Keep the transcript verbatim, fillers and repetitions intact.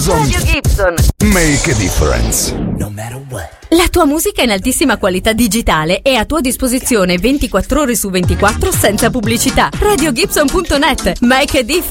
Gibson. Radio Gibson. Make a difference. No matter what. La tua musica in altissima qualità digitale è a tua disposizione ventiquattro ore su ventiquattro senza pubblicità. radio gibson punto net. Make a difference.